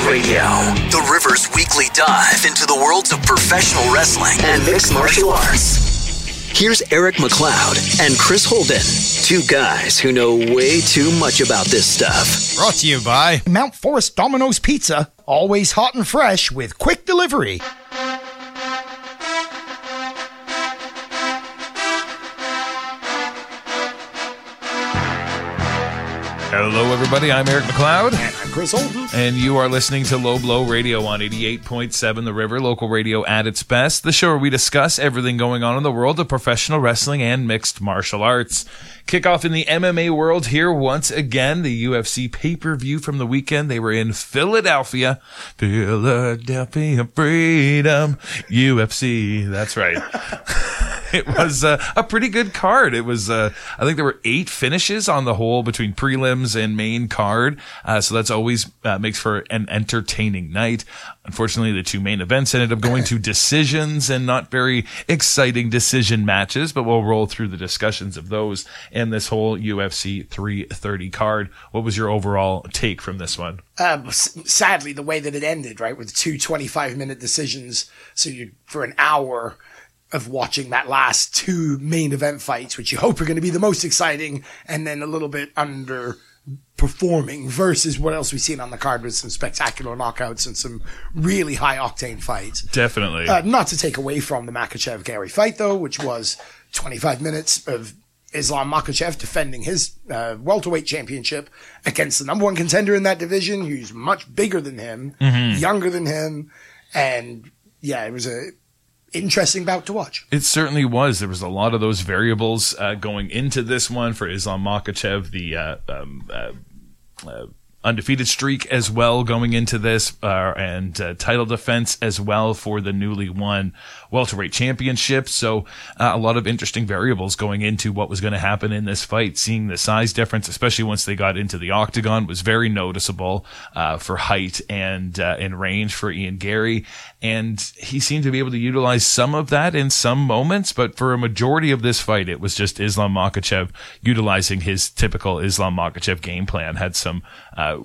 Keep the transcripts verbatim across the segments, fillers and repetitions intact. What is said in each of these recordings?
Radio, the River's weekly dive into the worlds of professional wrestling and mixed martial arts. Here's Eric McLeod and Chris Holden, two guys who know way too much about this stuff. Brought to you by Mount Forest Domino's Pizza, always hot and fresh with quick delivery. Hello, everybody. I'm Eric McLeod. And I'm Chris Holden. And you are listening to Low Blow Radio on eighty-eight point seven The River, local radio at its best. The show where we discuss everything going on in the world of professional wrestling and mixed martial arts. Kickoff in the M M A world here once again. The U F C pay-per-view from the weekend. They were in Philadelphia. Philadelphia Freedom. U F C. That's right. It was uh, a pretty good card. It was, uh, I think there were eight finishes on the whole between prelims and main card. Uh, so that's always uh, makes for an entertaining night. Unfortunately, the two main events ended up going to decisions and not very exciting decision matches, but we'll roll through the discussions of those and this whole U F C three thirty card. What was your overall take from this one? Um, sadly, the way that it ended, right, with two twenty-five minute decisions. So you, for an hour of watching that last two main event fights, which you hope are going to be the most exciting, and then a little bit underperforming versus what else we've seen on the card with some spectacular knockouts and some really high octane fights. Definitely. Uh, not to take away from the Makhachev-Gary fight, though, which was twenty-five minutes of Islam Makhachev defending his uh, welterweight championship against the number one contender in that division, who's much bigger than him, mm-hmm. younger than him, and yeah, it was a interesting bout to watch. It certainly was. There was a lot of those variables uh, going into this one for Islam Makhachev, the uh, um, uh, uh, undefeated streak as well going into this, uh, and uh, title defense as well for the newly won welterweight championship. So uh, a lot of interesting variables going into what was going to happen in this fight. Seeing the size difference, especially once they got into the octagon, was very noticeable uh, for height and uh, and range for Ian Garry. And he seemed to be able to utilize some of that in some moments, but for a majority of this fight, it was just Islam Makhachev utilizing his typical Islam Makhachev game plan. Had some uh,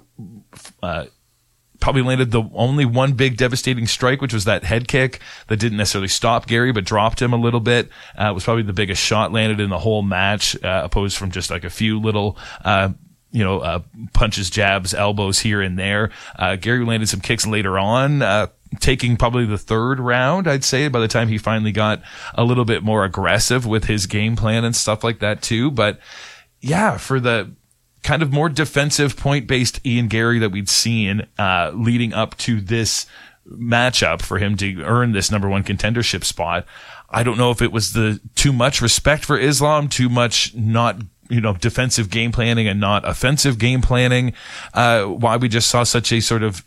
uh, probably landed the only one big devastating strike, which was that head kick that didn't necessarily stop Garry, but dropped him a little bit. Uh, it was probably the biggest shot landed in the whole match, uh, opposed from just like a few little, uh, you know, uh, punches, jabs, elbows here and there. Uh, Garry landed some kicks later on, uh, taking probably the third round, I'd say, by the time he finally got a little bit more aggressive with his game plan and stuff like that too. But yeah, for the kind of more defensive point-based Ian Garry that we'd seen uh, leading up to this matchup for him to earn this number one contendership spot, I don't know if it was the too much respect for Islam, too much not, you know, defensive game planning and not offensive game planning, uh, why we just saw such a sort of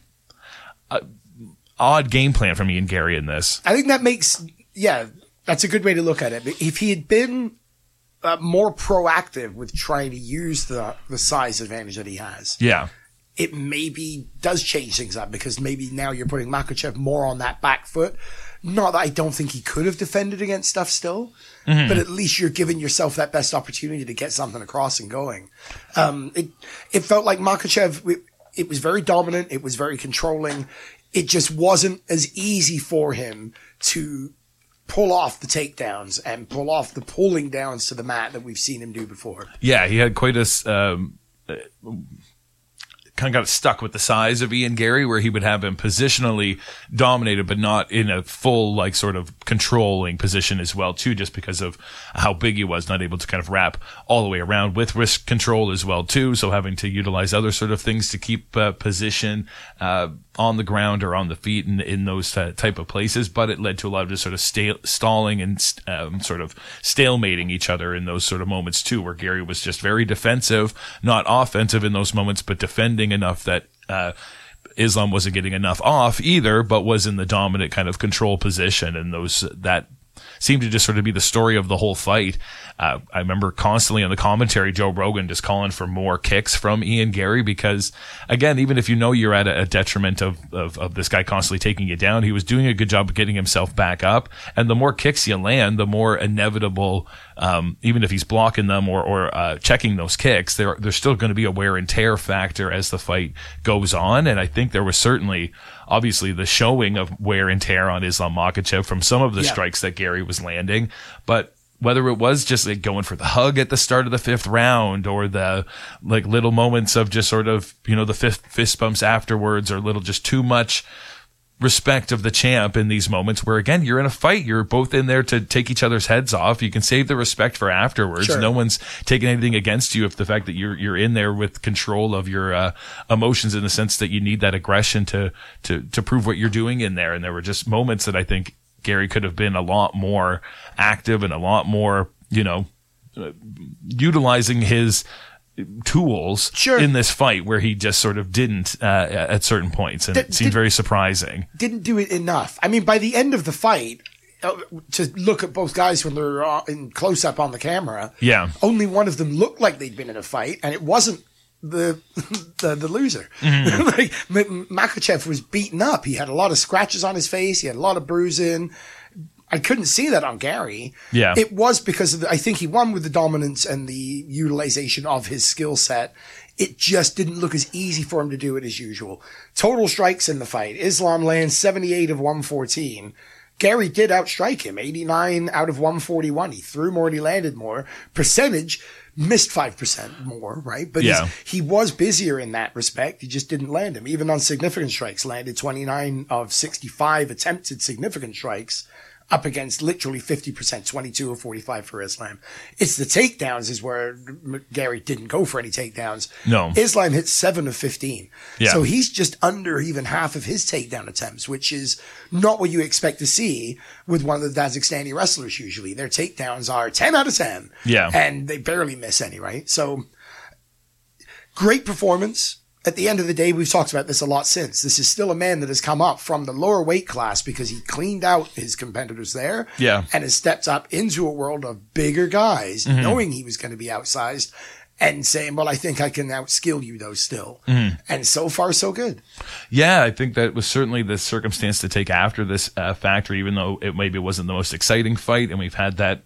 uh, odd game plan from Ian Garry in this. I think that makes, yeah, that's a good way to look at it. But if he had been uh, more proactive with trying to use the, the size advantage that he has, yeah, it maybe does change things up, because maybe now you're putting Makhachev more on that back foot. Not that I don't think he could have defended against stuff still, mm-hmm. but at least you're giving yourself that best opportunity to get something across and going. Um, it, it felt like Makhachev, it, it was very dominant. It was very controlling. It just wasn't as easy for him to pull off the takedowns and pull off the pulling downs to the mat that we've seen him do before. Yeah, he had quite a um, uh, kind of got stuck with the size of Ian Garry, where he would have him positionally dominated, but not in a full, like, sort of controlling position as well, too, just because of how big he was, not able to kind of wrap all the way around with wrist control as well, too. So having to utilize other sort of things to keep uh, position uh, on the ground or on the feet in, in those uh, type of places. But it led to a lot of just sort of stale, stalling and um, sort of stalemating each other in those sort of moments, too, where Garry was just very defensive, not offensive in those moments, but defending enough that uh, Islam wasn't getting enough off either, but was in the dominant kind of control position, and those that seemed to just sort of be the story of the whole fight. Uh, I remember constantly on the commentary, Joe Rogan just calling for more kicks from Ian Garry because, again, even if you know you're at a, a detriment of, of, of this guy constantly taking you down, he was doing a good job of getting himself back up. And the more kicks you land, the more inevitable, um, even if he's blocking them or, or uh, checking those kicks, there, there's still going to be a wear and tear factor as the fight goes on. And I think there was certainly, obviously, the showing of wear and tear on Islam Makhachev from some of the yeah. strikes that Garry was landing. But whether it was just like going for the hug at the start of the fifth round or the like little moments of just sort of, you know, the fist, fist bumps afterwards or little just too much respect of the champ in these moments where, again, you're in a fight. You're both in there to take each other's heads off. You can save the respect for afterwards. Sure. No one's taking anything against you if the fact that you're you're in there with control of your uh, emotions in the sense that you need that aggression to, to, to prove what you're doing in there. And there were just moments that I think Garry could have been a lot more active and a lot more, you know, uh, utilizing his tools sure. in this fight where he just sort of didn't uh, at certain points. And D- it seemed did, very surprising. Didn't do it enough. I mean, by the end of the fight, uh, to look at both guys when they're uh, in close up on the camera, yeah, only one of them looked like they'd been in a fight, and it wasn't the the, the loser. Mm-hmm. Like Makhachev was beaten up. He had a lot of scratches on his face. He had a lot of bruising. I couldn't see that on Garry. Yeah. It was because of the, I think he won with the dominance and the utilization of his skill set. It just didn't look as easy for him to do it as usual. Total strikes in the fight. Islam lands seventy-eight of one fourteen. Garry did outstrike him, eighty-nine out of one forty-one. He threw more and he landed more. Percentage, missed five percent more, right? But yeah. he was busier in that respect. He just didn't land him. Even on significant strikes, landed twenty-nine of sixty-five attempted significant strikes, up against literally fifty percent, twenty-two of forty-five for Islam. It's the takedowns is where Garry didn't go for any takedowns. No. Islam hit seven of fifteen. Yeah. So he's just under even half of his takedown attempts, which is not what you expect to see with one of the Kazakhstani wrestlers usually. Their takedowns are ten out of ten. Yeah. And they barely miss any, right? So great performance. At the end of the day, we've talked about this a lot since. This is still a man that has come up from the lower weight class because he cleaned out his competitors there. Yeah. And has stepped up into a world of bigger guys, mm-hmm. knowing he was going to be outsized and saying, well, I think I can outskill you though still. Mm-hmm. And so far, so good. Yeah, I think that was certainly the circumstance to take after this uh, factory, even though it maybe wasn't the most exciting fight. And we've had that.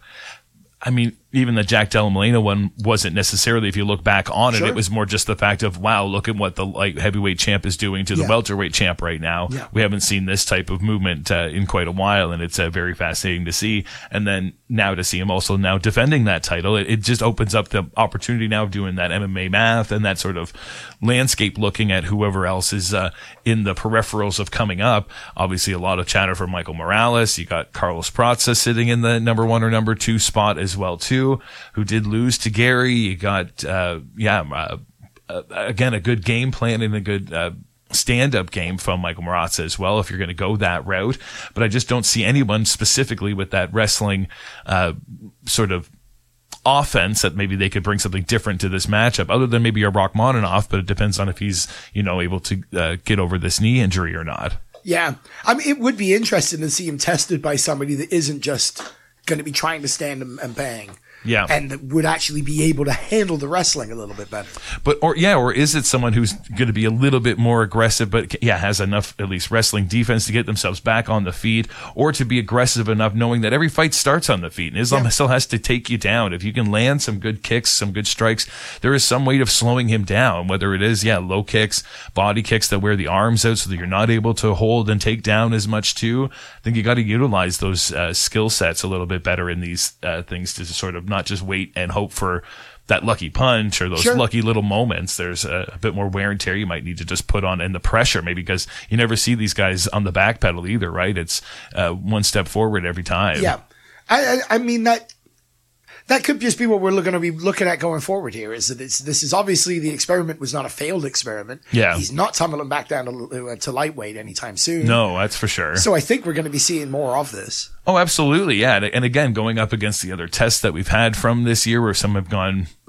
I mean, even the Jack Della Molina one wasn't necessarily, if you look back on it, sure. it was more just the fact of, wow, look at what the light heavyweight champ is doing to the yeah. welterweight champ right now. Yeah. We haven't seen this type of movement uh, in quite a while, and it's uh, very fascinating to see. And then now to see him also now defending that title, it, it just opens up the opportunity now of doing that M M A math and that sort of landscape looking at whoever else is uh, in the peripherals of coming up. Obviously, a lot of chatter for Michael Morales. You got Carlos Praza sitting in the number one or number two spot as well, too, who did lose to Garry. You got, uh, yeah, uh, uh, again, a good game plan and a good uh, stand-up game from Michael Morata as well, if you're going to go that route. But I just don't see anyone specifically with that wrestling uh, sort of offense that maybe they could bring something different to this matchup, other than maybe a Rachmaninoff, but it depends on if he's, you know, able to uh, get over this knee injury or not. Yeah. I mean, it would be interesting to see him tested by somebody that isn't just going to be trying to stand and, and bang. Yeah. And that would actually be able to handle the wrestling a little bit better. But, or, yeah, or is it someone who's going to be a little bit more aggressive, but, yeah, has enough, at least wrestling defense to get themselves back on the feet, or to be aggressive enough knowing that every fight starts on the feet, and Islam yeah. still has to take you down. If you can land some good kicks, some good strikes, there is some way of slowing him down, whether it is, yeah, low kicks, body kicks that wear the arms out so that you're not able to hold and take down as much too. I think you got to utilize those uh, skill sets a little bit better in these uh, things to sort of not just wait and hope for that lucky punch or those sure. lucky little moments. There's a, a bit more wear and tear you might need to just put on, and the pressure maybe, because you never see these guys on the back pedal either, right? It's uh, one step forward every time. Yeah. I, I, I mean, that that could just be what we're going to be looking at going forward here, is that it's, this is obviously the experiment was not a failed experiment. Yeah. He's not tumbling back down to, to lightweight anytime soon. No, that's for sure. So I think we're going to be seeing more of this. Oh, absolutely. Yeah. And again, going up against the other tests that we've had from this year where some have gone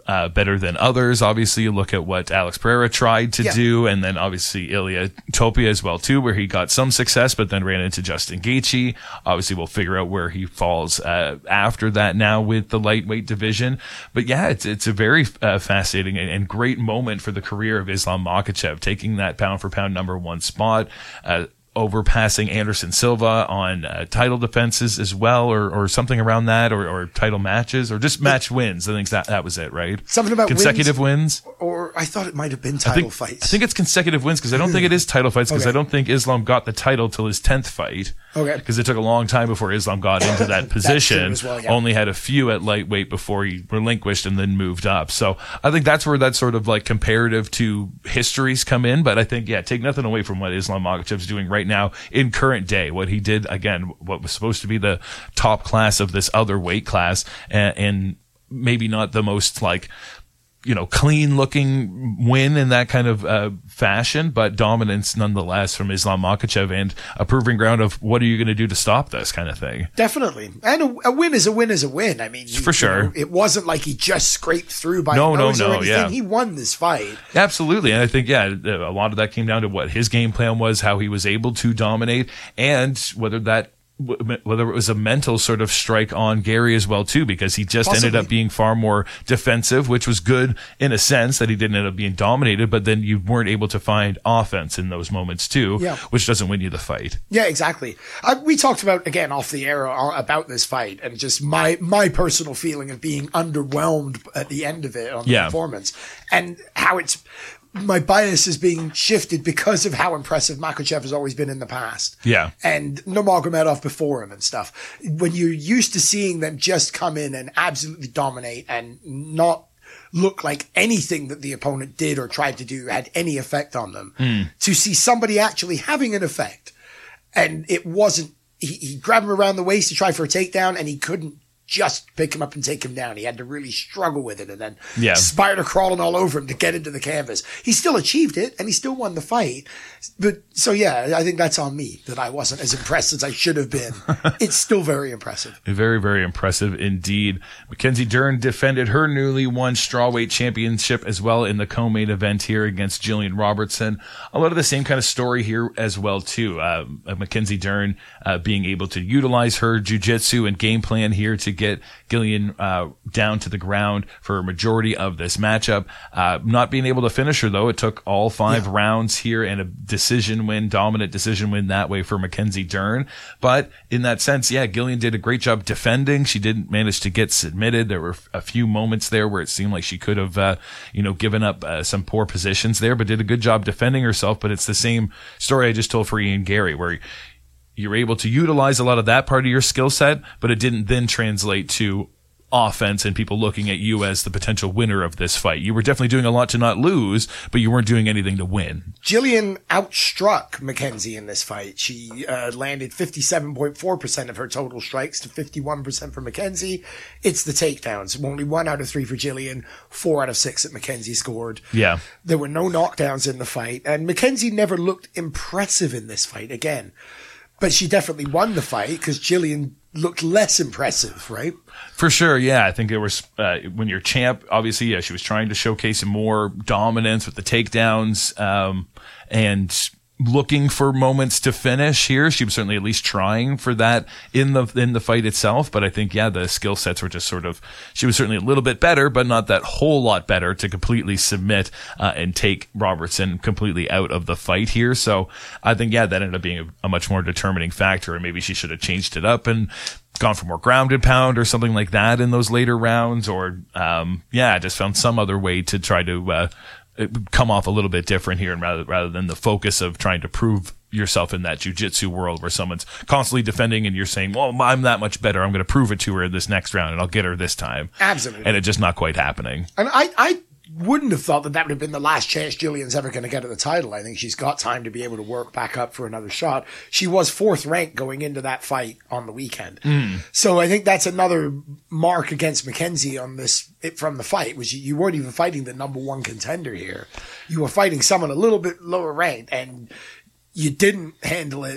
uh, better than others. Obviously, you look at what Alex Pereira tried to Yeah. do, and then obviously Ilya Topia as well too, where he got some success, but then ran into Justin Gaethje. Obviously, we'll figure out where he falls uh, after that now with the lightweight division. But yeah, it's it's a very uh, fascinating and, and great moment for the career of Islam Makhachev, taking that pound for pound number one spot. Uh, overpassing Anderson Silva on uh, title defenses as well, or, or something around that, or, or title matches, or just match wins. I think that that was it, right? Something about consecutive wins, wins? Or I thought it might have been title I think, fights. I think it's consecutive wins because I don't think it is title fights because Okay. I don't think Islam got the title till his tenth fight. Okay. Because it took a long time before Islam got into that position. as well, yeah. Only had a few at lightweight before he relinquished and then moved up. So I think that's where that sort of like comparative to histories come in. But I think, yeah, take nothing away from what Islam Makhachev's doing right now in current day. What he did, again, what was supposed to be the top class of this other weight class, and, and maybe not the most like, you know, clean looking win in that kind of uh, fashion, but dominance nonetheless from Islam Makhachev, and a proving ground of what are you going to do to stop this kind of thing. Definitely. And a, a win is a win is a win. I mean, For you sure. know, it wasn't like he just scraped through by No, no, nose or no, anything. yeah. He won this fight. Absolutely. And I think, yeah, a lot of that came down to what his game plan was, how he was able to dominate, and whether that whether it was a mental sort of strike on Gary as well too, because he just Possibly. ended up being far more defensive, which was good in a sense that he didn't end up being dominated, but then you weren't able to find offense in those moments too, Yeah. which doesn't win you the fight. Yeah, exactly. Uh, we talked about, again, off the air uh, about this fight and just my, my personal feeling of being underwhelmed at the end of it on the Yeah. performance, and how it's, my bias is being shifted because of how impressive Makhachev has always been in the past. Yeah. And Nurmagomedov before him and stuff. When you're used to seeing them just come in and absolutely dominate and not look like anything that the opponent did or tried to do had any effect on them, Mm. to see somebody actually having an effect, and it wasn't, he, he grabbed him around the waist to try for a takedown and he couldn't just pick him up and take him down. He had to really struggle with it, and then Yeah. spider crawling all over him to get into the canvas. He still achieved it and he still won the fight. But so, yeah, I think that's on me that I wasn't as impressed as I should have been. It's still very impressive. Very, very impressive indeed. Mackenzie Dern defended her newly won strawweight championship as well in the co-main event here against Jillian Robertson. A lot of the same kind of story here as well too. Uh, Mackenzie Dern uh, being able to utilize her jiu-jitsu and game plan here to get Gillian uh, down to the ground for a majority of this matchup. Uh, not being able to finish her though. It took all five Yeah. rounds here and a decision win, dominant decision win that way for Mackenzie Dern. But in that sense, yeah, Gillian did a great job defending. She didn't manage to get submitted. There were a few moments there where it seemed like she could have, uh, you know, given up uh, some poor positions there, but did a good job defending herself. But it's the same story I just told for Ian Gary, where you're able to utilize a lot of that part of your skill set, but it didn't then translate to offense and people looking at you as the potential winner of this fight. You were definitely doing a lot to not lose, but you weren't doing anything to win. Jillian outstruck Mackenzie in this fight. She uh, landed fifty-seven point four percent of her total strikes to fifty-one percent for Mackenzie. It's the takedowns. Only one out of three for Jillian, four out of six that Mackenzie scored. Yeah. There were no knockdowns in the fight, and Mackenzie never looked impressive in this fight again. But she definitely won the fight because Jillian looked less impressive, right? For sure, yeah. I think there was, uh, when you're champ, obviously, yeah, she was trying to showcase more dominance with the takedowns, um, and looking for moments to finish here. She was certainly at least trying for that in the, in the fight itself. But I think, yeah, the skill sets were just sort of, she was certainly a little bit better, but not that whole lot better to completely submit, uh, and take Robertson completely out of the fight here. So I think, yeah, that ended up being a, a much more determining factor, and maybe she should have changed it up and gone for more grounded pound or something like that in those later rounds, or, um, yeah, just found some other way to try to, uh, come off a little bit different here, and rather, rather than the focus of trying to prove yourself in that jiu-jitsu world where someone's constantly defending and you're saying, well, I'm that much better. I'm going to prove it to her this next round and I'll get her this time. Absolutely. And it's just not quite happening. And I, I wouldn't have thought that that would have been the last chance Jillian's ever going to get at the title. I think she's got time to be able to work back up for another shot. She was fourth ranked going into that fight on the weekend. Mm. So I think that's another mark against Mackenzie on this it, from the fight, was you, you weren't even fighting the number one contender here. You were fighting someone a little bit lower ranked, and you didn't handle it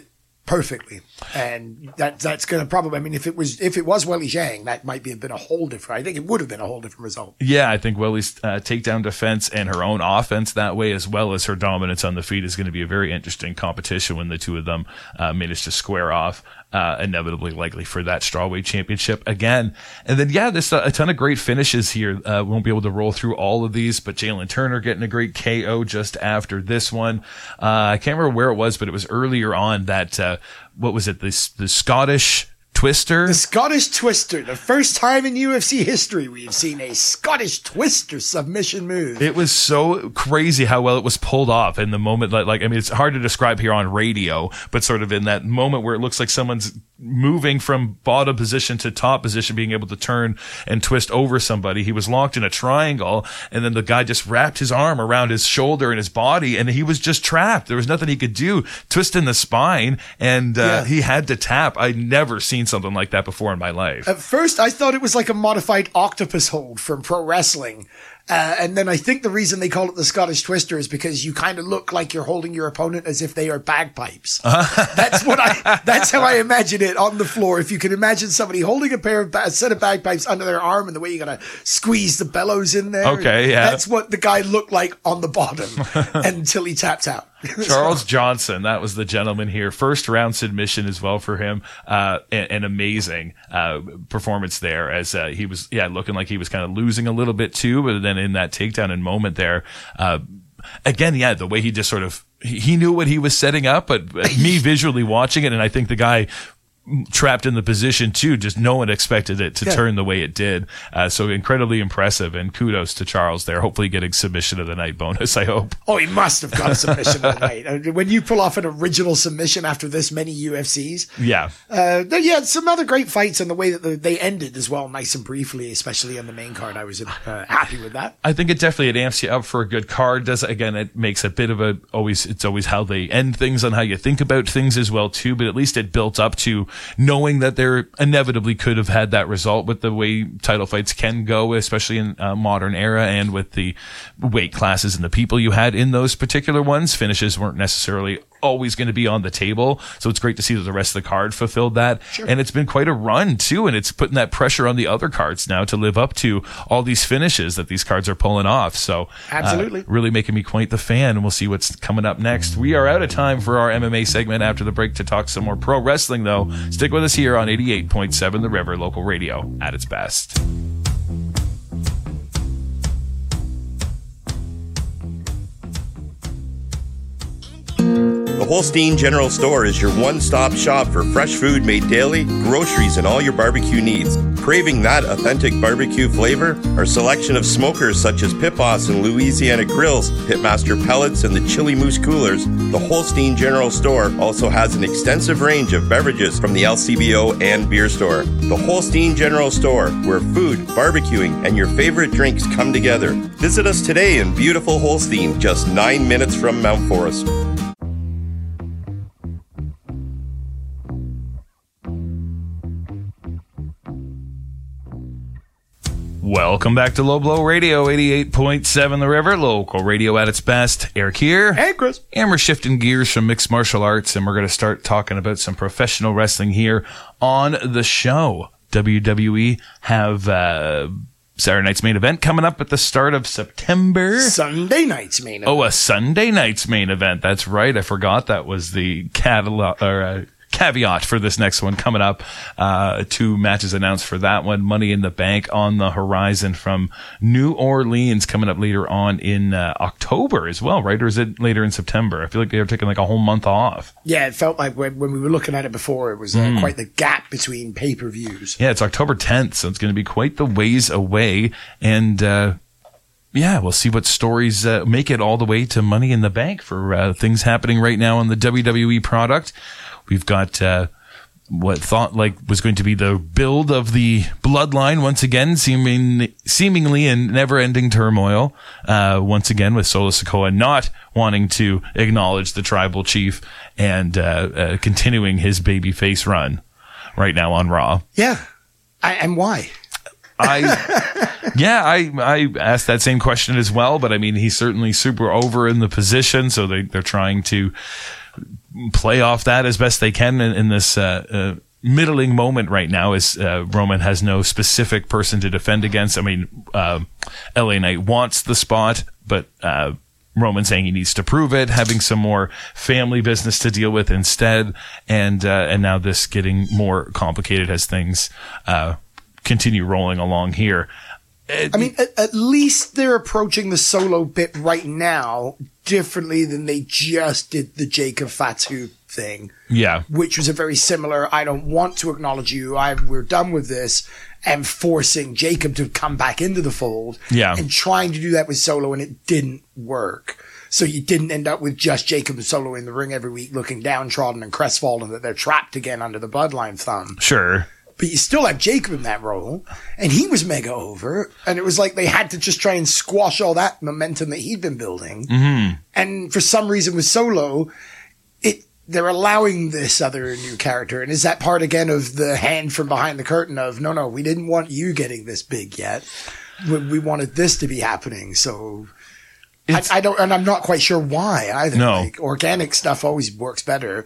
perfectly. And that that's going to probably, I mean, if it was, if it was Weili Zhang, that might be, have been a whole different, I think it would have been a whole different result. Yeah, I think Weili's uh, takedown defense and her own offense that way, as well as her dominance on the feet, is going to be a very interesting competition when the two of them uh, manage to square off. Uh, inevitably likely for that strawweight championship again. And then, yeah, there's a, a ton of great finishes here. Uh, won't be able to roll through all of these, but Jalen Turner getting a great K O just after this one. Uh, I can't remember where it was, but it was earlier on that, uh, what was it? This, the Scottish Twister? The Scottish Twister. The first time in U F C history we've seen a Scottish Twister submission move. It was so crazy how well it was pulled off in the moment. Like, like I mean, it's hard to describe here on radio, but sort of in that moment where it looks like someone's moving from bottom position to top position, being able to turn and twist over somebody. He was locked in a triangle, and then the guy just wrapped his arm around his shoulder and his body, and he was just trapped. There was nothing he could do. Twisting the spine, and uh, yeah. he had to tap. I'd never seen something like that before in my life. At first, I thought it was like a modified octopus hold from pro wrestling. Uh, and then I think the reason they call it the Scottish Twister is because you kind of look like you're holding your opponent as if they are bagpipes. Uh-huh. That's what I, that's how I imagine it on the floor. If you can imagine somebody holding a pair of, a set of bagpipes under their arm and the way you gotta squeeze the bellows in there. Okay, yeah. That's what the guy looked like on the bottom until he taps out. Charles Johnson, that was the gentleman here. First round submission as well for him. Uh, an, an amazing, uh, performance there as, uh, he was, yeah, looking like he was kind of losing a little bit too, but then in that takedown and moment there, uh, again, yeah, the way he just sort of, he, he knew what he was setting up, but me visually watching it, and I think the guy trapped in the position too, just no one expected it to yeah. turn the way it did. Uh, so incredibly impressive, and kudos to Charles there. Hopefully getting submission of the night bonus, I hope. Oh, he must have got a submission of the night. When you pull off an original submission after this many U F Cs. Yeah. Uh, yeah, some other great fights, and the way that they ended as well, nice and briefly, especially on the main card. I was uh, happy with that. I think it definitely, it amps you up for a good card. Does Again, it makes a bit of a, always, it's always how they end things and how you think about things as well too, but at least it built up to knowing that there inevitably could have had that result with the way title fights can go, especially in a modern era, and with the weight classes and the people you had in those particular ones. Finishes weren't necessarily always going to be on the table, so it's great to see that the rest of the card fulfilled that. Sure. And it's been quite a run too, and it's putting that pressure on the other cards now to live up to all these finishes that these cards are pulling off. So absolutely, uh, really making me quite the fan, and we'll see what's coming up next. We are out of time for our M M A segment after the break to talk some more pro wrestling, though. Stick with us here on eighty-eight point seven The River, local radio at its best. The Holstein General Store is your one-stop shop for fresh food made daily, groceries, and all your barbecue needs. Craving that authentic barbecue flavor? Our selection of smokers such as Pit Boss and Louisiana Grills, Pitmaster Pellets, and the Chili Moose Coolers. The Holstein General Store also has an extensive range of beverages from the L C B O and beer store. The Holstein General Store, where food, barbecuing, and your favorite drinks come together. Visit us today in beautiful Holstein, just nine minutes from Mount Forest. Welcome back to Low Blow Radio, eighty-eight point seven The River, local radio at its best. Eric here. Hey, Chris. And we're shifting gears from mixed martial arts, and we're going to start talking about some professional wrestling here on the show. W W E have uh, Saturday night's main event coming up at the start of September. Sunday night's main event. Oh, a Sunday night's main event. That's right. I forgot that was the catalog, or uh, caveat for this next one coming up. Uh, two matches announced for that one. Money in the Bank on the horizon from New Orleans coming up later on in uh, October as well, right? Or is it later in September? I feel like they were taking like a whole month off. Yeah, it felt like when, when we were looking at it before, it was uh, mm. quite the gap between pay-per-views. Yeah, it's October tenth, so it's going to be quite the ways away. And, uh, yeah, we'll see what stories uh, make it all the way to Money in the Bank for uh, things happening right now on the W W E product. We've got uh, what thought like was going to be the build of the bloodline once again, seeming, seemingly in never-ending turmoil. Uh, once again, with Solo Sikoa not wanting to acknowledge the tribal chief and uh, uh, continuing his babyface run right now on Raw. Yeah, I, and why? I, yeah, I, I asked that same question as well, but I mean, he's certainly super over in the position, so they, they're trying to play off that as best they can in, in this uh, uh, middling moment right now, as uh, Roman has no specific person to defend against. I mean, uh, L A Knight wants the spot, but uh, Roman saying he needs to prove it, having some more family business to deal with instead, and uh, and now this getting more complicated as things uh, continue rolling along here. It, I mean, at, at least they're approaching the Solo bit right now differently than they just did the Jacob Fatu thing. Yeah. Which was a very similar, I don't want to acknowledge you, I we're done with this, and forcing Jacob to come back into the fold. Yeah. And trying to do that with Solo, and it didn't work. So you didn't end up with just Jacob and Solo in the ring every week looking downtrodden and crestfallen that they're trapped again under the Bloodline thumb. Sure. But you still have Jacob in that role, and he was mega over, and it was like they had to just try and squash all that momentum that he'd been building. Mm-hmm. And for some reason with Solo, it they're allowing this other new character, and is that part again of the hand from behind the curtain of, no, no, we didn't want you getting this big yet. We, we wanted this to be happening, so... I, I don't, and I'm not quite sure why either. No. Like, organic stuff always works better.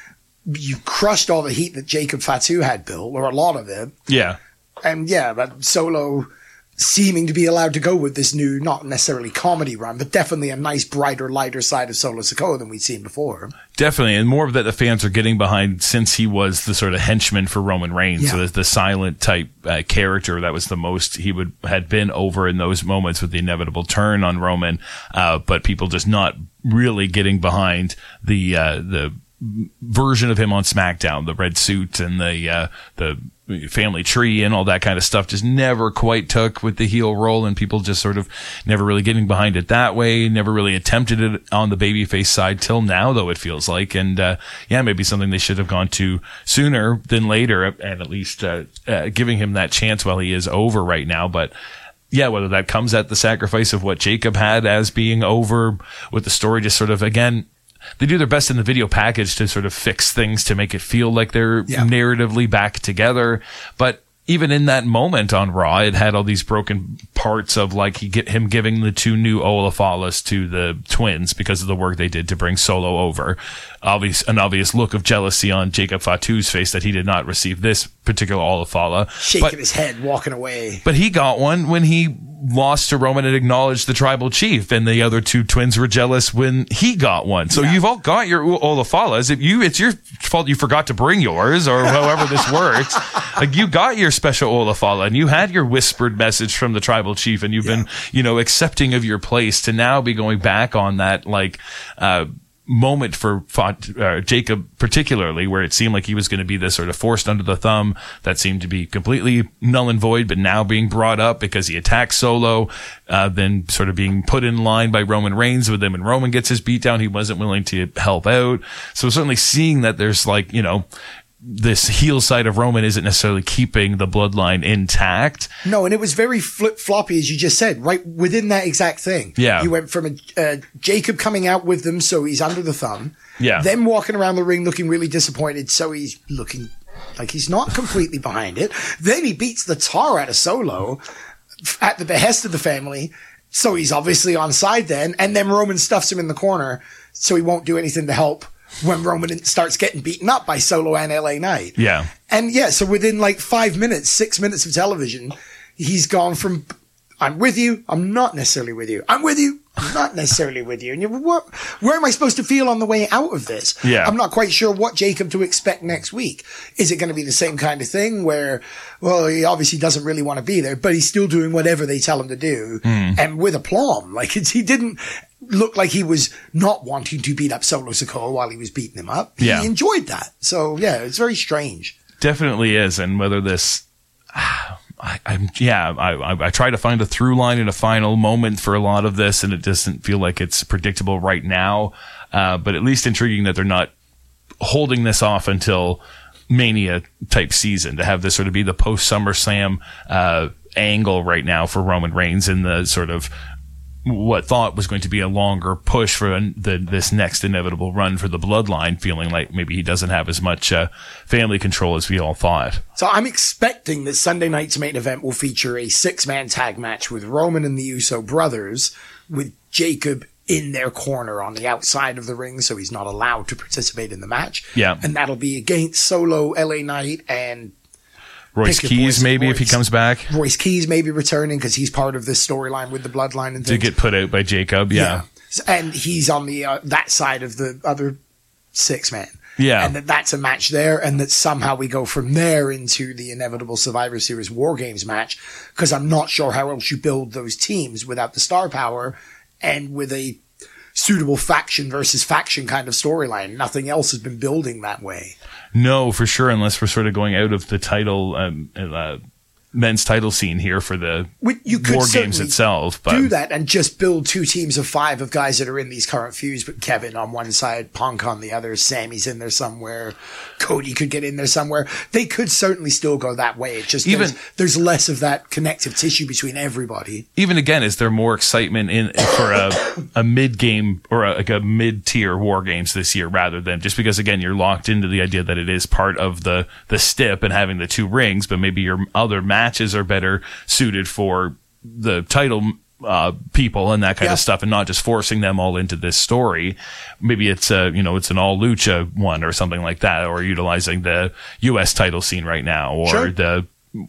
You crushed all the heat that Jacob Fatu had built, or a lot of it. Yeah. And yeah, but Solo seeming to be allowed to go with this new, not necessarily comedy run, but definitely a nice, brighter, lighter side of Solo Sikoa than we'd seen before. Definitely, and more of that the fans are getting behind since he was the sort of henchman for Roman Reigns. Yeah. So the, the silent type uh, character that was the most he would had been over in those moments with the inevitable turn on Roman, uh, but people just not really getting behind the uh, the version of him on SmackDown, the red suit and the uh, the family tree and all that kind of stuff just never quite took with the heel role, and people just sort of never really getting behind it that way, never really attempted it on the babyface side till now, though, it feels like. And uh, yeah, maybe something they should have gone to sooner than later, and at least uh, uh, giving him that chance while he is over right now. But yeah, whether that comes at the sacrifice of what Jacob had as being over, with the story just sort of, again, they do their best in the video package to sort of fix things to make it feel like they're yeah. narratively back together. But even in that moment on Raw, it had all these broken parts of like he get him giving the two new Olafalas to the twins because of the work they did to bring Solo over. Obvious, an obvious look of jealousy on Jacob Fatu's face that he did not receive this particular Olafala. Shaking but, his head, walking away. But he got one when he lost to Roman and acknowledged the tribal chief, and the other two twins were jealous when he got one. So yeah. You've all got your Olafalas. If you, it's your fault you forgot to bring yours, or however this works. Like, you got your special Olafala, and you had your whispered message from the tribal chief, and you've yeah. been, you know, accepting of your place, to now be going back on that, like, uh, moment for uh, Jacob particularly, where it seemed like he was going to be this sort of forced under the thumb that seemed to be completely null and void, but now being brought up because he attacked Solo, uh, then sort of being put in line by Roman Reigns with him, and Roman gets his beat down. He wasn't willing to help out. So certainly seeing that there's, like, you know, this heel side of Roman isn't necessarily keeping the bloodline intact. No, and it was very flip-floppy, as you just said, right within that exact thing. Yeah. You went from a, uh, Jacob coming out with them, so he's under the thumb. Yeah. Then walking around the ring looking really disappointed, so he's looking like he's not completely behind it. Then he beats the tar out of Solo at the behest of the family, so he's obviously on side then. And then Roman stuffs him in the corner, so he won't do anything to help when Roman starts getting beaten up by Solo and L A Knight. Yeah. And yeah, so within like five minutes, six minutes of television, he's gone from, I'm with you, I'm not necessarily with you. I'm with you, I'm not necessarily with you. And you're, what, where am I supposed to feel on the way out of this? Yeah. I'm not quite sure what Jacob to expect next week. Is it going to be the same kind of thing where, well, he obviously doesn't really want to be there, but he's still doing whatever they tell him to do, mm. and with aplomb. Like, it's, he didn't look like he was not wanting to beat up Solo Sikoa while he was beating him up. Yeah. He enjoyed that. So yeah, it's very strange. Definitely is. And whether this, I, I'm, yeah, I, I, I try to find a through line and a final moment for a lot of this, and it doesn't feel like it's predictable right now. Uh, but at least intriguing that they're not holding this off until Mania type season, to have this sort of be the post SummerSlam, uh, angle right now for Roman Reigns, in the sort of what thought was going to be a longer push for the, this next inevitable run for the bloodline, feeling like maybe he doesn't have as much uh, family control as we all thought. So I'm expecting that Sunday night's main event will feature a six-man tag match with Roman and the Uso brothers, with Jacob in their corner on the outside of the ring, so he's not allowed to participate in the match. Yeah. And that'll be against Solo, L A Knight, and Royce Keys, maybe, if he comes back. Royce Keys may be returning because he's part of this storyline with the Bloodline and things. To get put out by Jacob, yeah. yeah. And he's on the uh, that side of the other six-man. Yeah. And that that's a match there, and that somehow we go from there into the inevitable Survivor Series War Games match, because I'm not sure how else you build those teams without the star power and with a suitable faction versus faction kind of storyline. Nothing else has been building that way. No, for sure, unless we're sort of going out of the title, um, uh, men's title scene here for the you could War Games itself. But do that and just build two teams of five of guys that are in these current feuds, but Kevin on one side, Punk on the other, Sammy's in there somewhere, Cody could get in there somewhere. They could certainly still go that way. It just even, there's, there's less of that connective tissue between everybody. Even again, is there more excitement in for a, a mid-game or a, like a mid-tier War Games this year rather than just because, again, you're locked into the idea that it is part of the, the stip and having the two rings, but maybe your other match matches are better suited for the title uh, people and that kind yeah. of stuff, and not just forcing them all into this story. Maybe it's a you know it's an all lucha one or something like that, or utilizing the U S title scene right now, or sure. the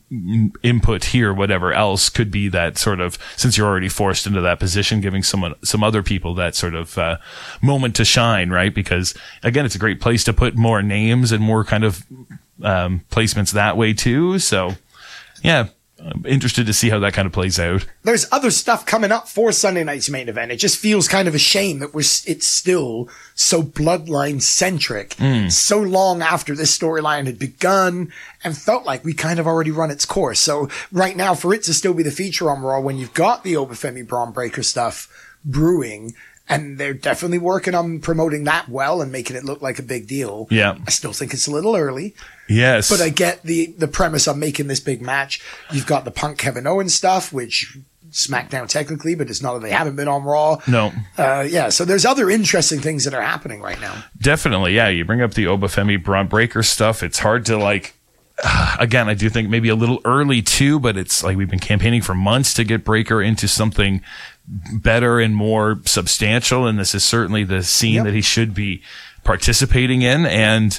input here, whatever else could be that sort of, since you're already forced into that position, giving someone some other people that sort of uh, moment to shine, right? Because again, it's a great place to put more names and more kind of um, placements that way too. So. Yeah, I'm interested to see how that kind of plays out. There's other stuff coming up for Sunday night's main event. It just feels kind of a shame that we're it's still so Bloodline centric, mm. so long after this storyline had begun and felt like we kind of already run its course. So right now, for it to still be the feature on Raw, when you've got the Obafemi Braun Breaker stuff brewing, and they're definitely working on promoting that well and making it look like a big deal. Yeah. I still think it's a little early. Yes. But I get the, the premise of making this big match. You've got the Punk Kevin Owens stuff, which SmackDown technically, but it's not that they haven't been on Raw. No. Uh, yeah. So there's other interesting things that are happening right now. Definitely. Yeah. You bring up the Obafemi Braun Breaker stuff. It's hard to like, uh, again, I do think maybe a little early too, but it's like we've been campaigning for months to get Breaker into something better and more substantial, and this is certainly the scene yep. that he should be participating in. And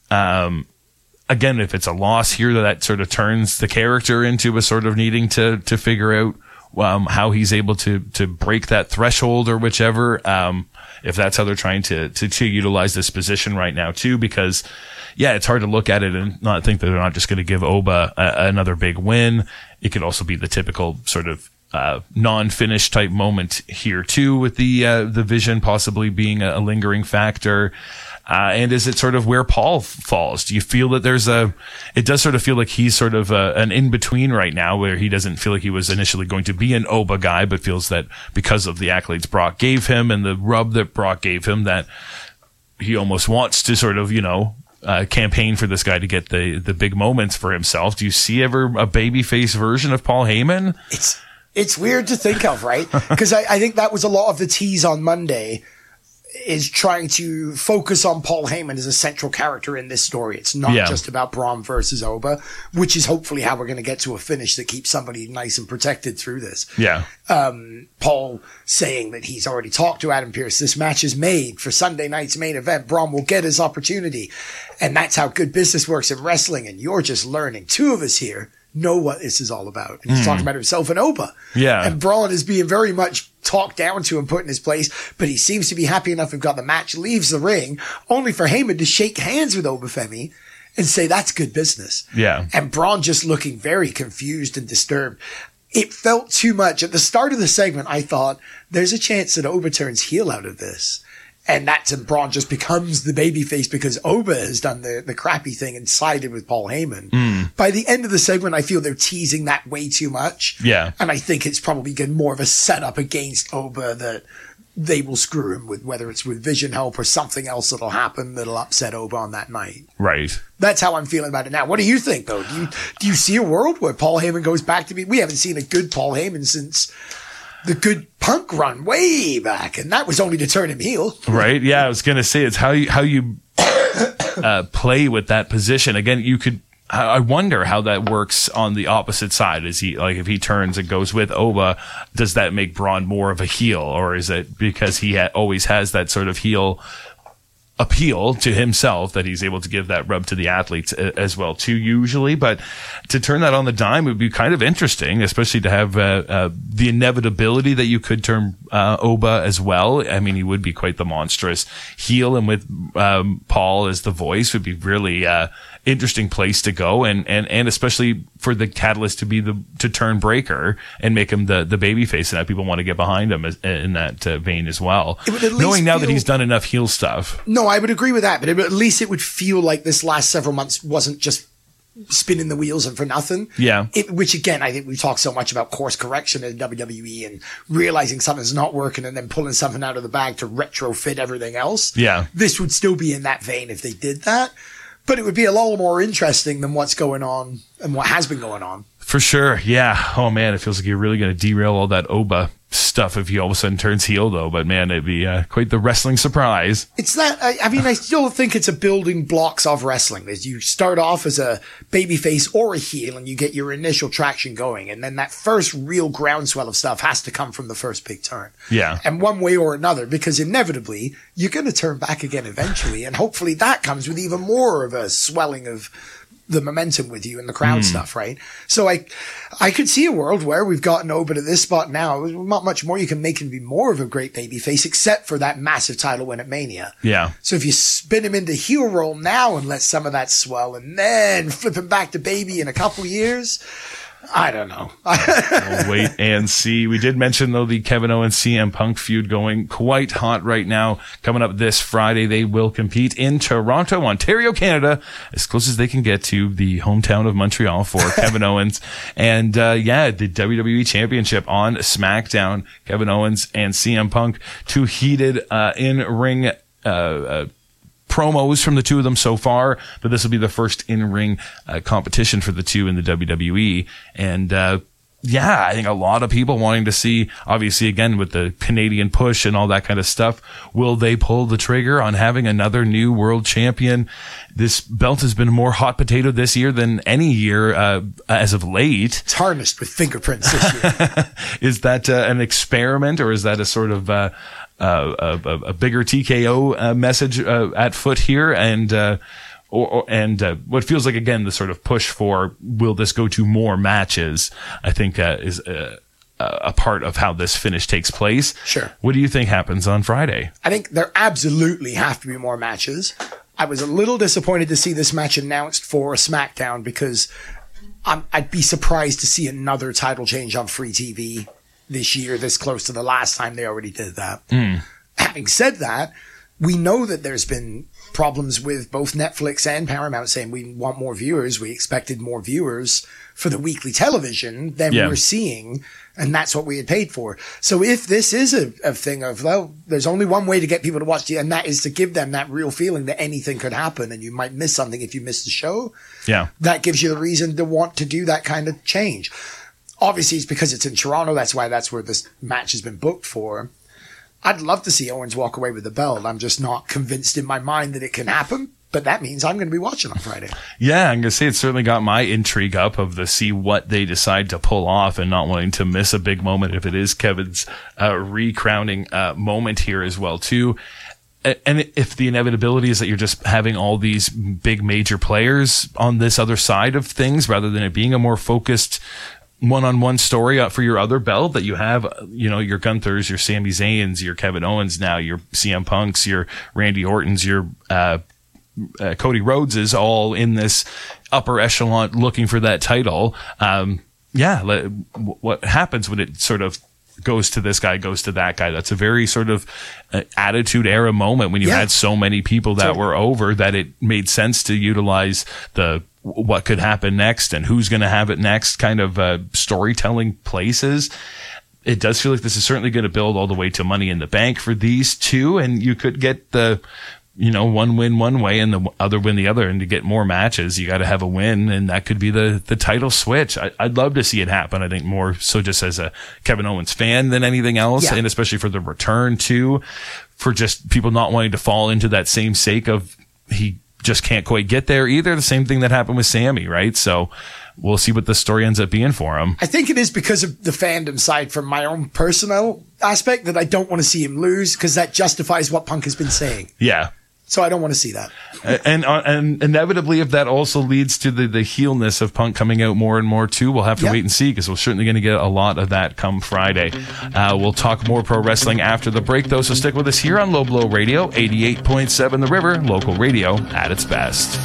um again, if it's a loss here, that sort of turns the character into a sort of needing to to figure out um how he's able to to break that threshold or whichever, um if that's how they're trying to to, to utilize this position right now too, because yeah, it's hard to look at it and not think that they're not just going to give Oba a, another big win. It could also be the typical sort of Uh, non-finish type moment here too, with the uh, the vision possibly being a, a lingering factor. Uh, and is it sort of where Paul falls? Do you feel that there's a? It does sort of feel like he's sort of a, an in between right now, where he doesn't feel like he was initially going to be an Oba guy, but feels that because of the accolades Brock gave him and the rub that Brock gave him, that he almost wants to sort of, you know, uh, campaign for this guy to get the the big moments for himself. Do you see ever a babyface version of Paul Heyman? It's It's weird to think of, right? Because I, I think that was a lot of the tease on Monday, is trying to focus on Paul Heyman as a central character in this story. It's not yeah. just about Braun versus Oba, which is hopefully how we're going to get to a finish that keeps somebody nice and protected through this. Yeah. Um, Paul saying that he's already talked to Adam Pearce. This match is made for Sunday night's main event. Braun will get his opportunity. And that's how good business works in wrestling. And you're just learning. Two of us here know what this is all about. And he's mm. talking about himself and Oba. Yeah. And Braun is being very much talked down to and put in his place, but he seems to be happy enough we've got the match, leaves the ring, only for Heyman to shake hands with Obafemi and say that's good business. Yeah. And Braun just looking very confused and disturbed. It felt too much. At the start of the segment, I thought there's a chance that Oba turns heel out of this. And that's, and Braun just becomes the babyface because Oba has done the, the crappy thing and sided with Paul Heyman. Mm. By the end of the segment, I feel they're teasing that way too much. Yeah. And I think it's probably getting more of a setup against Oba that they will screw him with, whether it's with vision help or something else that'll happen that'll upset Oba on that night. Right. That's how I'm feeling about it now. What do you think, though? Do you, do you see a world where Paul Heyman goes back to be, we haven't seen a good Paul Heyman since the good Punk run way back, and that was only to turn him heel. Right. Yeah. I was going to say, it's how you, how you, uh, play with that position. Again, you could, I wonder how that works on the opposite side. Is he like if he turns and goes with Oba, does that make Braun more of a heel, or is it because he ha- always has that sort of heel appeal to himself that he's able to give that rub to the athletes as well too usually? But to turn that on the dime would be kind of interesting, especially to have uh, uh, the inevitability that you could turn uh, Oba as well. I mean, he would be quite the monstrous heel, and with um, Paul as the voice would be really uh, interesting place to go, and, and, and especially for the Catalyst to be the to turn Breaker and make him the, the baby face, and that people want to get behind him as, in that uh, vein as well. Knowing now feel, that he's done enough heel stuff. No, I would agree with that, but it, at least it would feel like this last several months wasn't just spinning the wheels and for nothing. Yeah. It, which again, I think we talk so much about course correction in W W E and realizing something's not working and then pulling something out of the bag to retrofit everything else. Yeah. This would still be in that vein if they did that. But it would be a lot more interesting than what's going on and what has been going on. For sure, yeah. Oh, man, it feels like you're really going to derail all that Oba stuff if he all of a sudden turns heel, though. But, man, it'd be uh, quite the wrestling surprise. It's that, I, I mean, I still think it's a building blocks of wrestling. As you start off as a babyface or a heel and you get your initial traction going. And then that first real groundswell of stuff has to come from the first big turn. Yeah. And one way or another, because inevitably you're going to turn back again eventually. And hopefully that comes with even more of a swelling of the momentum with you and the crowd mm. stuff, right? So I, I could see a world where we've gotten Oba to this spot now. Not much more you can make him be more of a great babyface, except for that massive title win at Mania. Yeah. So if you spin him into heel role now and let some of that swell, and then flip him back to baby in a couple years, I don't know. We'll wait and see. We did mention, though, the Kevin Owens C M Punk feud going quite hot right now. Coming up this Friday, they will compete in Toronto, Ontario, Canada, as close as they can get to the hometown of Montreal for Kevin Owens. And, uh, yeah, the W W E Championship on SmackDown. Kevin Owens and C M Punk, two heated uh, in-ring uh, uh promos from the two of them so far, but this will be the first in-ring uh, competition for the two in the W W E. And, uh, yeah, I think a lot of people wanting to see, obviously, again, with the Canadian push and all that kind of stuff, will they pull the trigger on having another new world champion? This belt has been more hot potato this year than any year uh, as of late. It's harnessed with fingerprints this year. Is that uh, an experiment, or is that a sort of uh, uh, a, a bigger T K O uh, message uh, at foot here? And uh, Or, or and uh, what feels like, again, the sort of push for will this go to more matches, I think uh, is a, a part of how this finish takes place. Sure. What do you think happens on Friday? I think there absolutely have to be more matches. I was a little disappointed to see this match announced for SmackDown because I'm, I'd be surprised to see another title change on free T V this year, this close to the last time they already did that. Mm. Having said that, we know that there's been problems with both Netflix and Paramount saying we want more viewers. We expected more viewers for the weekly television than yeah. we were seeing, and that's what we had paid for. So if this is a, a thing of, well, there's only one way to get people to watch the, and that is to give them that real feeling that anything could happen and you might miss something if you miss the show. Yeah. That gives you the reason to want to do that kind of change. Obviously, it's because it's in Toronto. That's why that's where this match has been booked for. I'd love to see Owens walk away with the belt. I'm just not convinced in my mind that it can happen, but that means I'm going to be watching on Friday. Yeah, I'm going to say it's certainly got my intrigue up of the see what they decide to pull off and not wanting to miss a big moment if it is Kevin's uh, re-crowning uh, moment here as well, too. And if the inevitability is that you're just having all these big major players on this other side of things rather than it being a more focused one-on-one story for your other belt, that you have, you know, your Gunthers, your Sami Zayns, your Kevin Owens now, your C M Punks, your Randy Ortons, your uh, uh, Cody Rhodes all in this upper echelon looking for that title. Um, yeah, let, what happens when it sort of goes to this guy, goes to that guy? That's a very sort of uh, attitude era moment when you yeah. had so many people that so, were over that it made sense to utilize the what could happen next and who's going to have it next kind of uh, storytelling places. It does feel like this is certainly going to build all the way to Money in the Bank for these two, and you could get the, you know, one win one way and the other win the other, and to get more matches, you got to have a win, and that could be the, the title switch. I, I'd love to see it happen. I think more so just as a Kevin Owens fan than anything else, yeah. and especially for the return too, for just people not wanting to fall into that same sake of he just can't quite get there either. The same thing that happened with Sammy, right? So we'll see what the story ends up being for him. I think it is because of the fandom side from my own personal aspect that I don't want to see him lose, because that justifies what Punk has been saying. Yeah. So I don't want to see that. And uh, and inevitably, if that also leads to the, the heelness of Punk coming out more and more too, we'll have to yep. wait and see, because we're certainly going to get a lot of that come Friday. Uh, we'll talk more pro wrestling after the break, though, so stick with us here on Low Blow Radio, eighty-eight point seven The River, local radio at its best.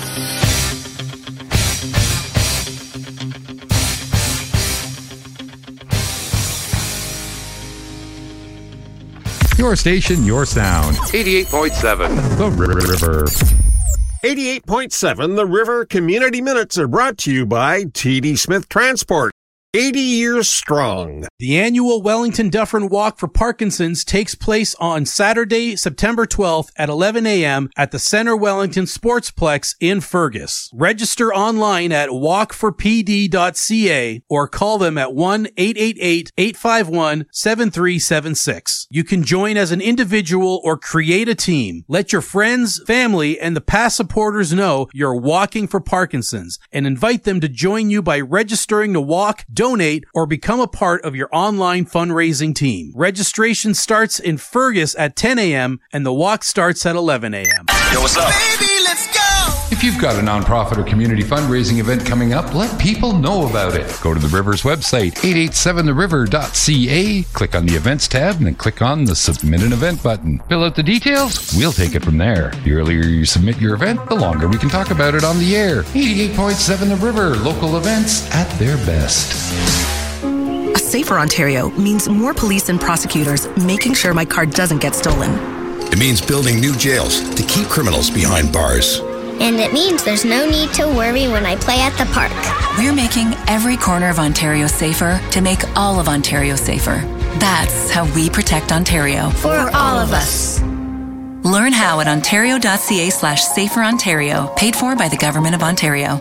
Your station, your sound. eighty-eight point seven The River. eighty-eight point seven The River Community Minutes are brought to you by T D Smith Transport. eighty years strong. The annual Wellington Dufferin Walk for Parkinson's takes place on Saturday, September twelfth at eleven a.m. at the Center Wellington Sportsplex in Fergus. Register online at walk for p d dot c a or call them at one eight eight eight, eight five one, seven three seven six. You can join as an individual or create a team. Let your friends, family, and the past supporters know you're walking for Parkinson's, and invite them to join you by registering to walk, donate, or become a part of your online fundraising team. Registration starts in Fergus at ten a.m. and the walk starts at eleven a.m. Yo, what's up? Baby, let's go! If you've got a nonprofit or community fundraising event coming up, let people know about it. Go to the River's website, eight eight seven the river dot c a, click on the events tab, and then click on the submit an event button. Fill out the details, we'll take it from there. The earlier you submit your event, the longer we can talk about it on the air. eighty-eight point seven The River, local events at their best. A safer Ontario means more police and prosecutors making sure my car doesn't get stolen. It means building new jails to keep criminals behind bars. And it means there's no need to worry when I play at the park. We're making every corner of Ontario safer to make all of Ontario safer. That's how we protect Ontario. For all of us. Learn how at ontario.ca slash safer Ontario. Paid for by the Government of Ontario.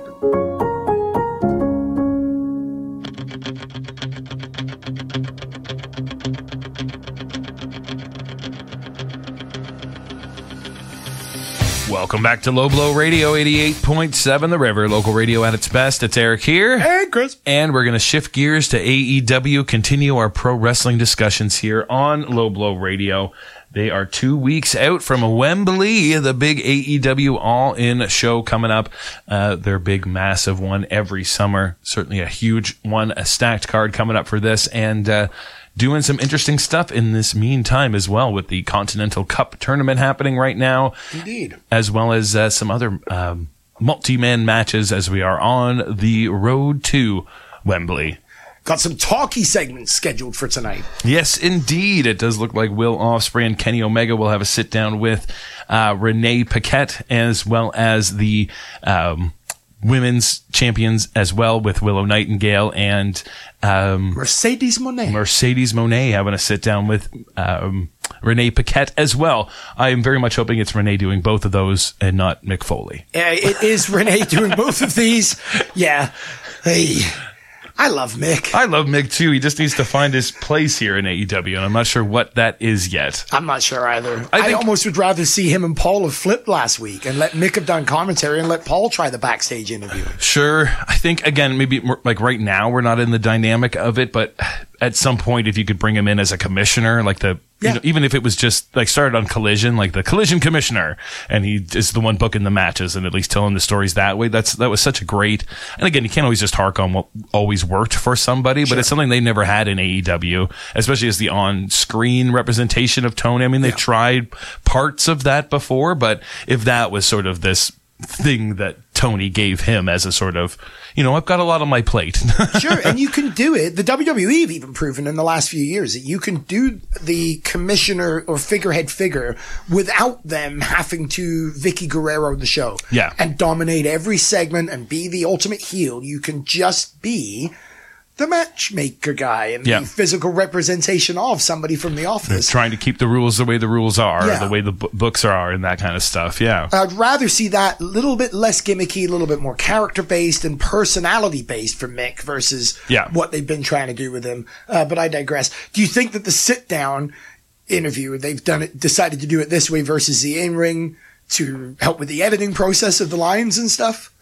Welcome back to Low Blow Radio, eighty-eight point seven The River, local radio at its best. It's Eric here. Hey, Chris. And we're going to shift gears to A E W, continue our pro wrestling discussions here on Low Blow Radio. They are two weeks out from Wembley, the big A E W All-In show coming up. Uh, their big, massive one every summer. Certainly a huge one, a stacked card coming up for this. And uh, doing some interesting stuff in this meantime as well, with the Continental Cup tournament happening right now. Indeed. As well as uh, some other um, multi-man matches as we are on the road to Wembley. Got some talky segments scheduled for tonight. Yes, indeed. It does look like Will Ospreay and Kenny Omega will have a sit down with uh, Renee Paquette, as well as the um, women's champions as well, with Willow Nightingale and um, Mercedes Moné. Mercedes Moné having a sit down with um, Renee Paquette as well. I am very much hoping it's Renee doing both of those and not Mick Foley. Uh, it is Renee doing both of these. Yeah. Hey. I love Mick. I love Mick too. He just needs to find his place here in A E W, and I'm not sure what that is yet. I'm not sure either. I, I think, almost would rather see him and Paul have flipped last week and let Mick have done commentary and let Paul try the backstage interview. Sure. I think, again, maybe like right now we're not in the dynamic of it, but at some point if you could bring him in as a commissioner, like the Yeah. You know, even if it was just like started on Collision, like the Collision commissioner, and he is the one booking the matches and at least telling the stories that way. That's that was such a great. And again, you can't always just hark on what always worked for somebody, Sure. but it's something they never had in A E W, especially as the on-screen representation of Tony. I mean, they've Yeah. tried parts of that before, but if that was sort of this thing that Tony gave him as a sort of, you know, I've got a lot on my plate. Sure, and you can do it. The W W E have even proven in the last few years that you can do the commissioner or figurehead figure without them having to Vicky Guerrero the show. Yeah. And dominate every segment and be the ultimate heel. You can just be the matchmaker guy and Yeah. the physical representation of somebody from the office. Trying to keep the rules the way the rules are, Yeah. the way the b- books are, and that kind of stuff. Yeah. I'd rather see that a little bit less gimmicky, a little bit more character-based and personality-based for Mick versus Yeah. what they've been trying to do with him. Uh, but I digress. Do you think that the sit-down interview, they've done it, decided to do it this way versus the in-ring to help with the editing process of the lines and stuff?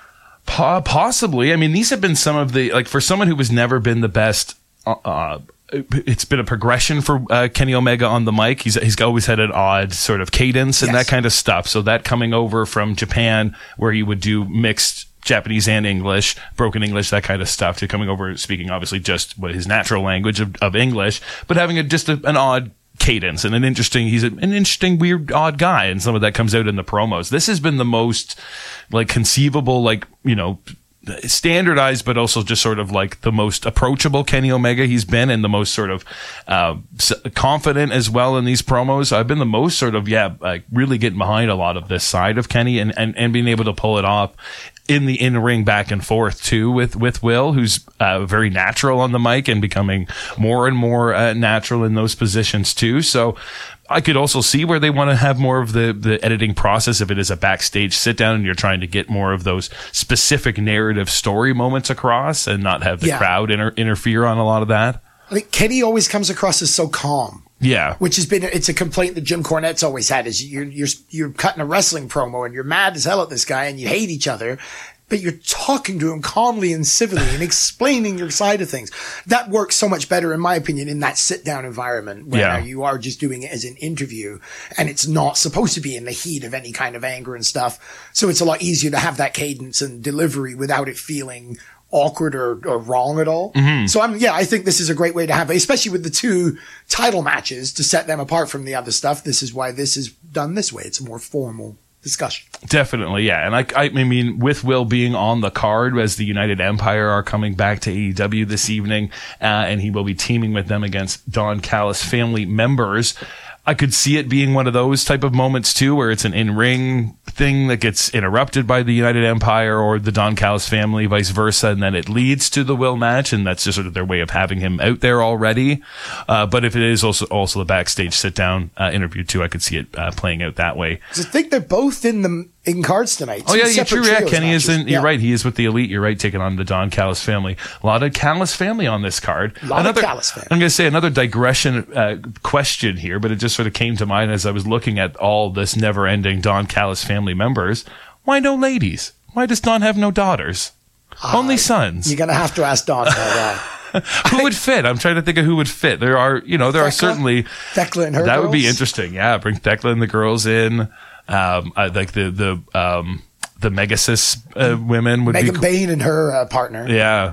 Possibly. I mean, these have been some of the, like, for someone who has never been the best, uh, it's been a progression for uh, Kenny Omega on the mic. He's he's always had an odd sort of cadence and yes. that kind of stuff. So that coming over from Japan, where he would do mixed Japanese and English, broken English, that kind of stuff, to coming over speaking obviously just what his natural language of, of English, but having a, just a, an odd cadence and an interesting, he's an interesting, weird, odd guy. And some of that comes out in the promos. This has been the most like conceivable, like, you know, standardized, but also just sort of like the most approachable Kenny Omega he's been, and the most sort of uh, confident as well in these promos. I've been the most sort of, yeah, like really getting behind a lot of this side of Kenny, and, and, and being able to pull it off in the in-ring back and forth too with, with Will, who's uh, very natural on the mic and becoming more and more uh, natural in those positions too. So I could also see where they want to have more of the, the editing process if it is a backstage sit down and you're trying to get more of those specific narrative story moments across and not have the yeah. crowd inter- interfere on a lot of that. I think Kenny always comes across as so calm. Yeah. Which has been, it's a complaint that Jim Cornette's always had, is you're, you're, you're cutting a wrestling promo and you're mad as hell at this guy and you hate each other, but you're talking to him calmly and civilly and explaining your side of things. That works so much better, in my opinion, in that sit-down environment where yeah. you are just doing it as an interview and it's not supposed to be in the heat of any kind of anger and stuff. So it's a lot easier to have that cadence and delivery without it feeling awkward or, or wrong at all. Mm-hmm. So I'm, yeah, I think this is a great way to have it, especially with the two title matches, to set them apart from the other stuff. This is why this is done this way. It's a more formal discussion. Definitely, yeah. And I, I mean, with Will being on the card as the United Empire are coming back to A E W this evening, uh, and he will be teaming with them against Don Callis family members, I could see it being one of those type of moments too, where it's an in-ring thing that gets interrupted by the United Empire or the Don Callis family, vice versa, and then it leads to the Will match, and that's just sort of their way of having him out there already. Uh, but if it is also also the backstage sit-down uh, interview too, I could see it uh, playing out that way. I think they're both in the in cards tonight. Oh yeah, yeah, true. Yeah, Kenny matches. is in. You're yeah. right. He is with the Elite. You're right, taking on the Don Callis family. A lot of Callis family on this card. A lot another, of Callis family. I'm going to say another digression uh, question here, but it just sort of came to mind as I was looking at all this never-ending Don Callis family members. Why no ladies? Why does Don have no daughters? Uh, Only sons. You're going to have to ask Don about that. Who would fit? I'm trying to think of who would fit. There are, you know, there Thecla? are certainly Thecla and her that girls? would be interesting. Yeah, bring Thecla and the girls in. Um, I like the the um the Megasis uh, women would Megan be. Megan Bain and her uh, partner. Yeah.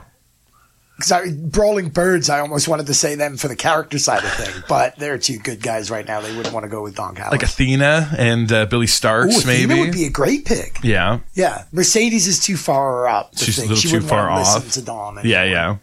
Because Brawling Birds, I almost wanted to say them for the character side of things, but they're two good guys right now. They wouldn't want to go with Don Callis. Like Athena and uh, Billy Starks, Ooh, maybe. Athena would be a great pick. Yeah. Yeah. Mercedes is too far up. She's think. a little she too far want to off. Listen to Don yeah, yeah.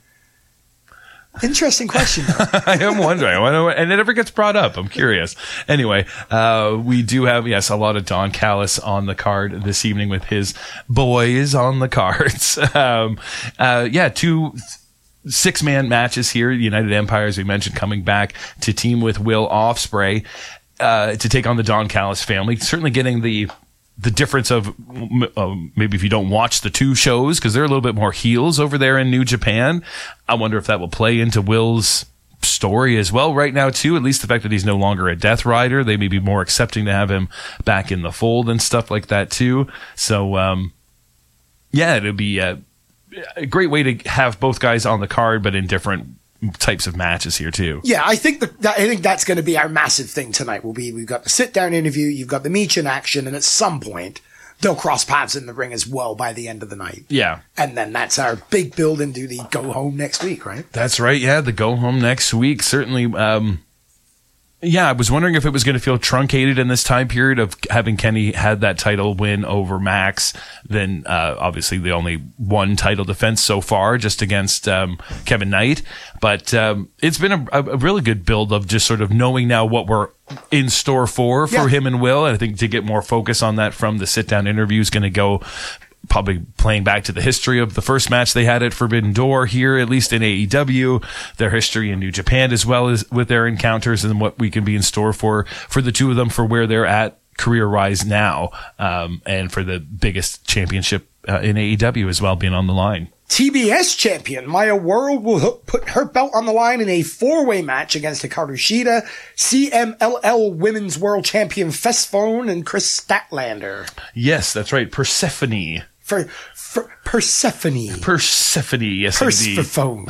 Interesting question. I am wondering. I wonder, and it never gets brought up. I'm curious. Anyway, uh, we do have, yes, a lot of Don Callis on the card this evening with his boys on the cards. um, uh, yeah, two six-man matches here. United Empire, as we mentioned, coming back to team with Will Ospreay uh, to take on the Don Callis family. Certainly getting the the difference of uh, maybe if you don't watch the two shows, because they're a little bit more heels over there in New Japan. I wonder if that will play into Will's story as well right now too. At least the fact that he's no longer a Death Rider, they may be more accepting to have him back in the fold and stuff like that too. So um, yeah, it'll be a, a great way to have both guys on the card, but in different types of matches here too. Yeah, I think that, that I think that's going to be our massive thing tonight. Will be we've got the sit down interview, you've got the meet in action, and at some point they'll cross paths in the ring as well by the end of the night. Yeah, and then that's our big build into the go home next week, right? That's right. Yeah, the go home next week certainly. Um, Yeah, I was wondering if it was going to feel truncated in this time period of having Kenny had that title win over Max. Then uh, obviously the only one title defense so far, just against um, Kevin Knight. But um, it's been a, a really good build of just sort of knowing now what we're in store for for yeah. him and Will. And I think to get more focus on that from the sit down interview is going to go. Probably playing back to the history of the first match they had at Forbidden Door here, at least in A E W, their history in New Japan as well as with their encounters and what we can be in store for, for the two of them for where they're at career-wise now, um, and for the biggest championship uh, in A E W as well being on the line. T B S champion Maya World will put her belt on the line in a four-way match against Hikaru Shida, C M L L Women's World Champion Fessphone, and Chris Statlander. Yes, that's right. Persephone. For, for Persephone. Persephone, yes Persephone.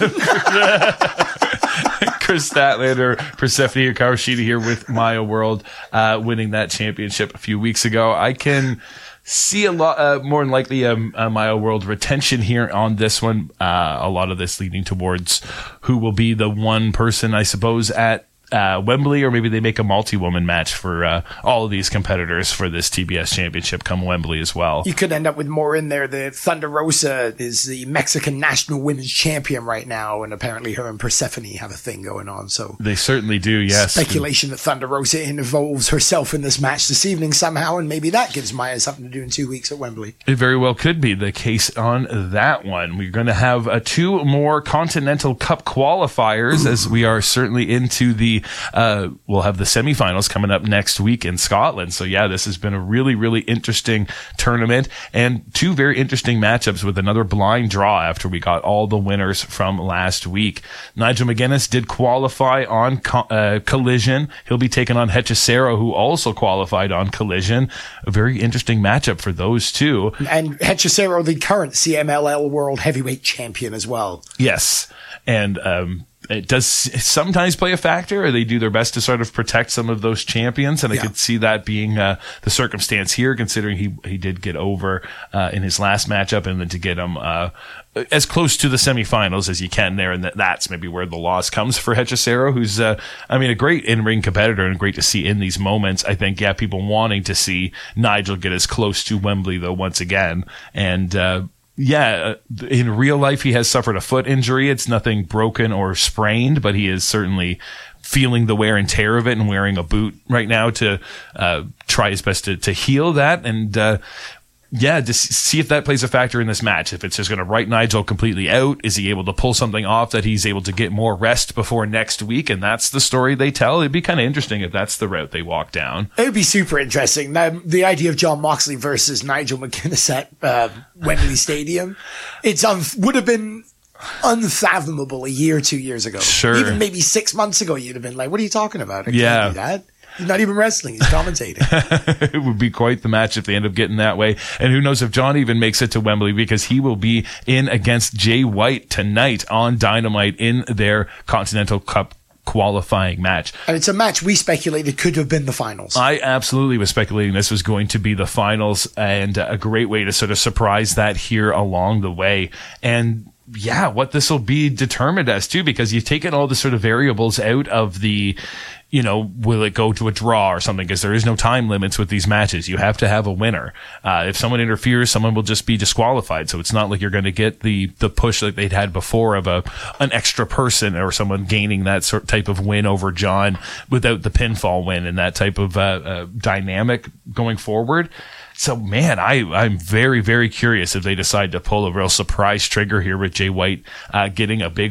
Chris Statlander, Persephone Hikaru Shida here with Maya World, uh, winning that championship a few weeks ago. I can see a lot, uh, more than likely a, a Maya World retention here on this one. Uh, a lot of this leading towards who will be the one person, I suppose, at Uh, Wembley, or maybe they make a multi-woman match for uh, all of these competitors for this T B S championship come Wembley as well. You could end up with more in there. The Thunder Rosa is the Mexican national women's champion right now, and apparently her and Persephone have a thing going on. So they certainly do, yes. Speculation that Thunder Rosa involves herself in this match this evening somehow, and maybe that gives Maya something to do in two weeks at Wembley. It very well could be the case on that one. We're going to have uh, two more Continental Cup qualifiers as we are certainly into the Uh, we'll have the semifinals coming up next week in Scotland. So yeah, this has been a really, really interesting tournament and two very interesting matchups with another blind draw after we got all the winners from last week. Nigel McGuinness did qualify on co- uh, Collision. He'll be taking on Hechicero, who also qualified on Collision. A very interesting matchup for those two. And Hechicero, the current C M L L World Heavyweight Champion as well. Yes. And, um, it does sometimes play a factor, or they do their best to sort of protect some of those champions. And yeah. I could see that being uh, the circumstance here, considering he he did get over uh, in his last matchup, and then to get him uh, as close to the semifinals as you can there. And that, that's maybe where the loss comes for Hechicero, who's, uh, I mean, a great in-ring competitor and great to see in these moments. I think, yeah, people wanting to see Nigel get as close to Wembley, though, once again. And, uh, Yeah, in real life, he has suffered a foot injury. It's nothing broken or sprained, but he is certainly feeling the wear and tear of it and wearing a boot right now to uh, try his best to, to heal that. And uh, yeah, just see if that plays a factor in this match. If it's just going to write Nigel completely out, is he able to pull something off that he's able to get more rest before next week? And that's the story they tell. It'd be kind of interesting if that's the route they walk down. It would be super interesting. Now, the idea of John Moxley versus Nigel McGuinness at uh, Wembley Stadium, it's un- would have been unfathomable a year, two years ago. Sure. Even maybe six months ago, you'd have been like, what are you talking about? I yeah. can't do that. He's not even wrestling. He's commentating. It would be quite the match if they end up getting that way. And who knows if John even makes it to Wembley, because he will be in against Jay White tonight on Dynamite in their Continental Cup qualifying match. And it's a match we speculated could have been the finals. I absolutely was speculating this was going to be the finals, and a great way to sort of surprise that here along the way. And yeah, what this will be determined as too, because you've taken all the sort of variables out of the, you know, will it go to a draw or something? Because there is no time limits with these matches. You have to have a winner. Uh, if someone interferes, someone will just be disqualified. So it's not like you're going to get the, the push like they'd had before of a, an extra person or someone gaining that sort type of win over John without the pinfall win and that type of, uh, uh dynamic going forward. So, man, I, I'm very, very curious if they decide to pull a real surprise trigger here with Jay White uh, getting a big